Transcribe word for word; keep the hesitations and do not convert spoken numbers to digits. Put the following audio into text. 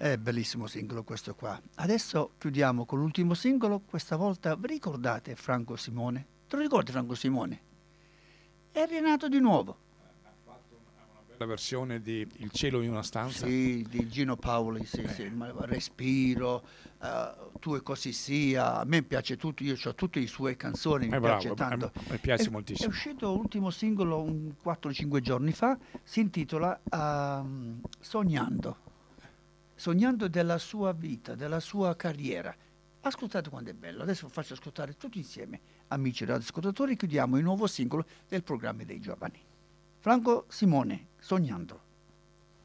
È bellissimo singolo questo qua. Adesso chiudiamo con l'ultimo singolo. Questa volta vi ricordate Franco Simone? Te lo ricordi Franco Simone? È rinato di nuovo. Ha fatto una, una bella versione di Il cielo in una stanza. Sì, di Gino Paoli, sì, Eh. sì. Ma Respiro, uh, Tu e così sia. A me piace tutto, io ho tutte le sue canzoni, mi È piace bravo, tanto. mi piace È, moltissimo. è uscito l'ultimo singolo un quattro cinque giorni fa, si intitola uh, Sognando. Sognando della sua vita, della sua carriera. Ascoltate quanto è bello. Adesso vi faccio ascoltare tutti insieme, amici radioascoltatori, chiudiamo il nuovo singolo del programma dei giovani. Franco Simone, Sognando.